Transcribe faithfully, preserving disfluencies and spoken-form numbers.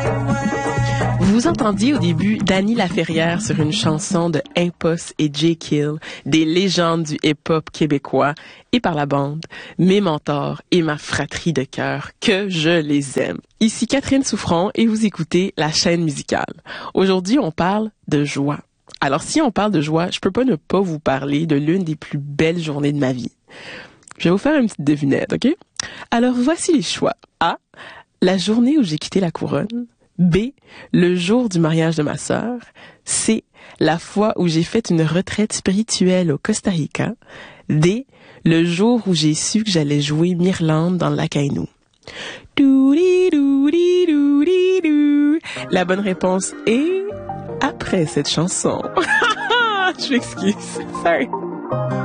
Vous entendiez au début Dany Laferrière sur une chanson de Impost et Jay Kill, des légendes du hip-hop québécois, et par la bande, mes mentors et ma fratrie de cœur, que je les aime. Ici Catherine Souffron et vous écoutez La Chaîne musicale. Aujourd'hui, on parle de joie. Alors si on parle de joie, je peux pas ne pas vous parler de l'une des plus belles journées de ma vie. Je vais vous faire une petite devinette, OK? Alors voici les choix. A. La journée où j'ai quitté la couronne. B. Le jour du mariage de ma sœur. C. La fois où j'ai fait une retraite spirituelle au Costa Rica. D. Le jour où j'ai su que j'allais jouer Mirlande dans le lac Aïnou. Doudi-doudi-doudi-dou. La bonne réponse est après cette chanson. Je m'excuse. Sorry.